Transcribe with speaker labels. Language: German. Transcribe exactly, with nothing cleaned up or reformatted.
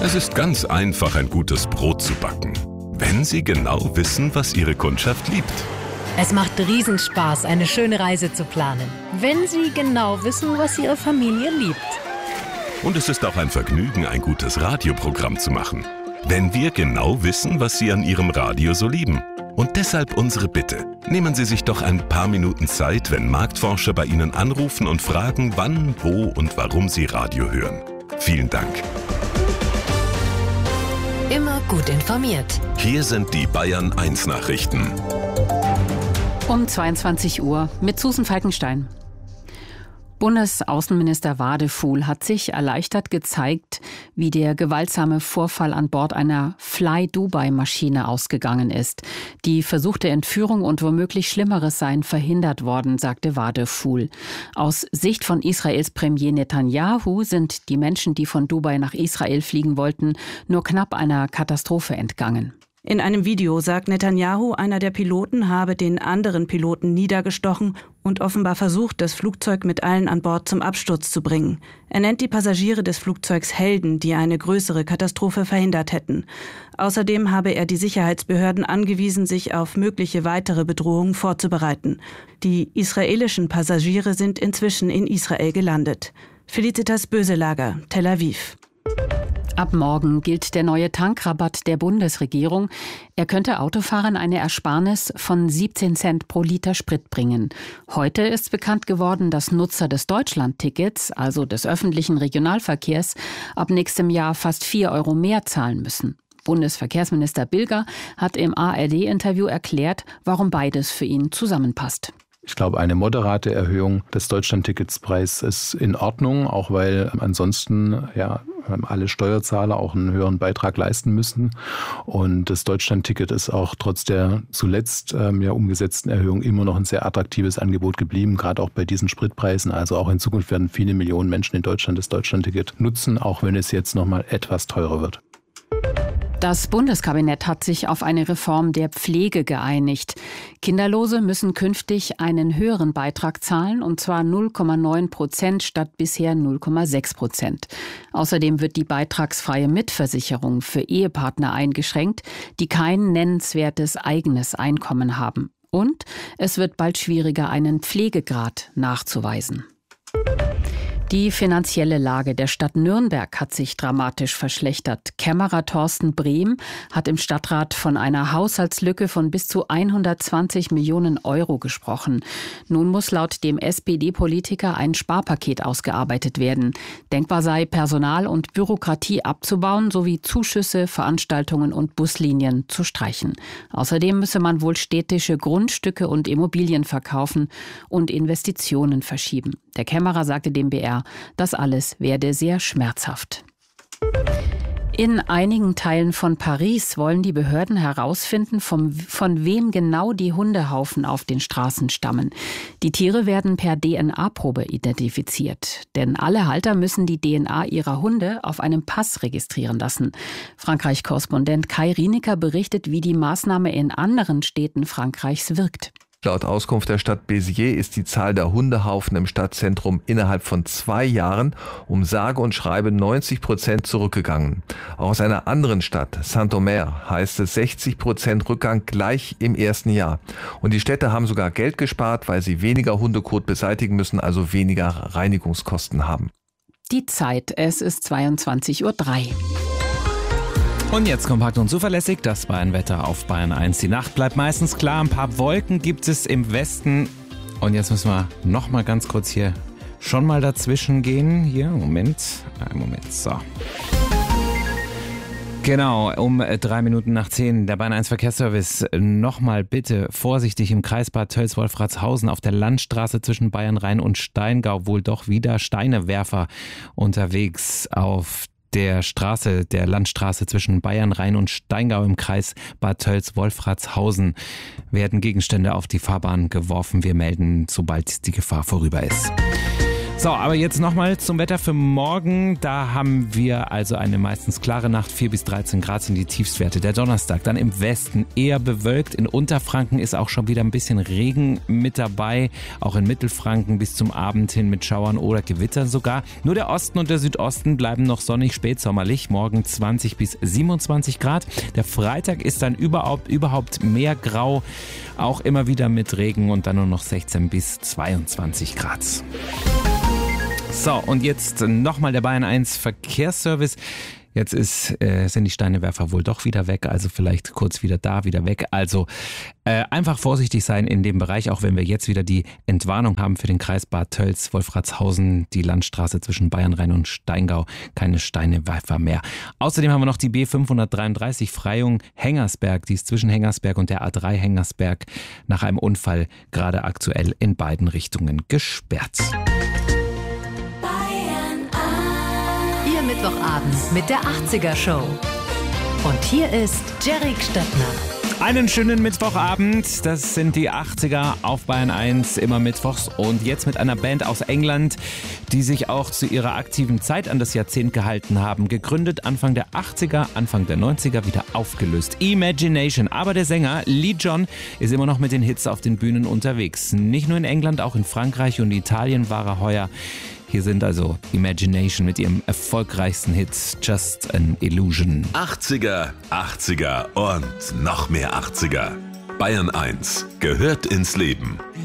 Speaker 1: Es ist ganz einfach, ein gutes Brot zu backen, wenn Sie genau wissen, was Ihre Kundschaft liebt.
Speaker 2: Es macht Riesenspaß, eine schöne Reise zu planen, wenn Sie genau wissen, was Ihre Familie liebt.
Speaker 1: Und es ist auch ein Vergnügen, ein gutes Radioprogramm zu machen, wenn wir genau wissen, was Sie an Ihrem Radio so lieben. Und deshalb unsere Bitte. Nehmen Sie sich doch ein paar Minuten Zeit, wenn Marktforscher bei Ihnen anrufen und fragen, wann, wo und warum Sie Radio hören. Vielen Dank.
Speaker 2: Immer gut informiert.
Speaker 1: Hier sind die Bayern eins Nachrichten.
Speaker 3: Um zweiundzwanzig Uhr mit Susan Falkenstein. Bundesaußenminister Wadefuhl hat sich erleichtert gezeigt, wie der gewaltsame Vorfall an Bord einer Fly-Dubai-Maschine ausgegangen ist. Die versuchte Entführung und womöglich Schlimmeres seien verhindert worden, sagte Wadefuhl. Aus Sicht von Israels Premier Netanyahu sind die Menschen, die von Dubai nach Israel fliegen wollten, nur knapp einer Katastrophe entgangen.
Speaker 4: In einem Video sagt Netanyahu, einer der Piloten habe den anderen Piloten niedergestochen und offenbar versucht, das Flugzeug mit allen an Bord zum Absturz zu bringen. Er nennt die Passagiere des Flugzeugs Helden, die eine größere Katastrophe verhindert hätten. Außerdem habe er die Sicherheitsbehörden angewiesen, sich auf mögliche weitere Bedrohungen vorzubereiten. Die israelischen Passagiere sind inzwischen in Israel gelandet. Felicitas Böselager, Tel Aviv.
Speaker 3: Ab morgen gilt der neue Tankrabatt der Bundesregierung. Er könnte Autofahrern eine Ersparnis von siebzehn Cent pro Liter Sprit bringen. Heute ist bekannt geworden, dass Nutzer des Deutschland-Tickets, also des öffentlichen Regionalverkehrs, ab nächstem Jahr fast vier Euro mehr zahlen müssen. Bundesverkehrsminister Bilger hat im A R D-Interview erklärt, warum beides für ihn zusammenpasst.
Speaker 5: Ich glaube, eine moderate Erhöhung des Deutschland-Tickets-Preises ist in Ordnung, auch weil ansonsten ja alle Steuerzahler auch einen höheren Beitrag leisten müssen. Und das Deutschland-Ticket ist auch trotz der zuletzt ähm, ja umgesetzten Erhöhung immer noch ein sehr attraktives Angebot geblieben, gerade auch bei diesen Spritpreisen. Also auch in Zukunft werden viele Millionen Menschen in Deutschland das Deutschland-Ticket nutzen, auch wenn es jetzt nochmal etwas teurer wird.
Speaker 3: Das Bundeskabinett hat sich auf eine Reform der Pflege geeinigt. Kinderlose müssen künftig einen höheren Beitrag zahlen, und zwar null Komma neun Prozent statt bisher null Komma sechs Prozent. Außerdem wird die beitragsfreie Mitversicherung für Ehepartner eingeschränkt, die kein nennenswertes eigenes Einkommen haben. Und es wird bald schwieriger, einen Pflegegrad nachzuweisen. Die finanzielle Lage der Stadt Nürnberg hat sich dramatisch verschlechtert. Kämmerer Thorsten Brehm hat im Stadtrat von einer Haushaltslücke von bis zu hundertzwanzig Millionen Euro gesprochen. Nun muss laut dem S P D-Politiker ein Sparpaket ausgearbeitet werden. Denkbar sei, Personal und Bürokratie abzubauen sowie Zuschüsse, Veranstaltungen und Buslinien zu streichen. Außerdem müsse man wohl städtische Grundstücke und Immobilien verkaufen und Investitionen verschieben. Der Kämmerer sagte dem B R, das alles werde sehr schmerzhaft. In einigen Teilen von Paris wollen die Behörden herausfinden, vom, von wem genau die Hundehaufen auf den Straßen stammen. Die Tiere werden per D N A-Probe identifiziert. Denn alle Halter müssen die D N A ihrer Hunde auf einem Pass registrieren lassen. Frankreich-Korrespondent Kai Rienecker berichtet, wie die Maßnahme in anderen Städten Frankreichs wirkt.
Speaker 6: Laut Auskunft der Stadt Béziers ist die Zahl der Hundehaufen im Stadtzentrum innerhalb von zwei Jahren um sage und schreibe neunzig Prozent zurückgegangen. Auch aus einer anderen Stadt, Saint-Omer, heißt es sechzig Prozent Rückgang gleich im ersten Jahr. Und die Städte haben sogar Geld gespart, weil sie weniger Hundekot beseitigen müssen, also weniger Reinigungskosten haben.
Speaker 3: Die Zeit, es ist zweiundzwanzig Uhr drei.
Speaker 7: Und jetzt kompakt und zuverlässig, das Bayern-Wetter auf Bayern eins. Die Nacht bleibt meistens klar, ein paar Wolken gibt es im Westen. Und jetzt müssen wir noch mal ganz kurz hier schon mal dazwischen gehen. Hier, Moment, einen Moment, so. Genau, um drei Minuten nach zehn, der Bayern eins Verkehrsservice. Nochmal bitte vorsichtig im Kreis Bad Tölz-Wolfratshausen auf der Landstraße zwischen Bayernrhein und Steingau. Wohl doch wieder Steinewerfer unterwegs auf der Straße, der Landstraße zwischen Bayernrhein und Steingau im Kreis Bad Tölz-Wolfratshausen werden Gegenstände auf die Fahrbahn geworfen. Wir melden, sobald die Gefahr vorüber ist. So, aber jetzt nochmal zum Wetter für morgen. Da haben wir also eine meistens klare Nacht, vier bis dreizehn Grad sind die Tiefstwerte. Der Donnerstag dann im Westen eher bewölkt. In Unterfranken ist auch schon wieder ein bisschen Regen mit dabei. Auch in Mittelfranken bis zum Abend hin mit Schauern oder Gewittern sogar. Nur der Osten und der Südosten bleiben noch sonnig spätsommerlich. Morgen zwanzig bis siebenundzwanzig Grad. Der Freitag ist dann überhaupt, überhaupt mehr grau. Auch immer wieder mit Regen und dann nur noch sechzehn bis zweiundzwanzig Grad. So, und jetzt nochmal der Bayern eins Verkehrsservice. Jetzt ist, äh, sind die Steinewerfer wohl doch wieder weg, also vielleicht kurz wieder da, wieder weg. Also äh, einfach vorsichtig sein in dem Bereich, auch wenn wir jetzt wieder die Entwarnung haben für den Kreis Bad Tölz, Wolfratshausen, die Landstraße zwischen Bayernrhein und Steingau. Keine Steinewerfer mehr. Außerdem haben wir noch die B fünfhundertdreiunddreißig Freyung-Hengersberg. Die ist zwischen Hengersberg und der A drei Hengersberg nach einem Unfall gerade aktuell in beiden Richtungen gesperrt.
Speaker 2: Mittwochabend mit der achtziger Show. Und hier ist Jerry Stöttner.
Speaker 7: Einen schönen Mittwochabend, das sind die achtziger auf Bayern eins, immer mittwochs und jetzt mit einer Band aus England, die sich auch zu ihrer aktiven Zeit an das Jahrzehnt gehalten haben. Gegründet Anfang der achtziger, Anfang der neunziger, wieder aufgelöst. Imagination, aber der Sänger Lee John ist immer noch mit den Hits auf den Bühnen unterwegs. Nicht nur in England, auch in Frankreich und Italien war er heuer. Hier sind also Imagination mit ihrem erfolgreichsten Hit Just an Illusion.
Speaker 1: achtziger, achtziger und noch mehr achtziger. Bayern eins gehört ins Leben.